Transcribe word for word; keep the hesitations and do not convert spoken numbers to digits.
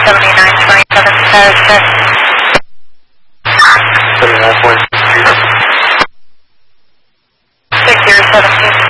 seventy-nine twenty-seven says that. seventy-nine point six zero. six zero seventeen.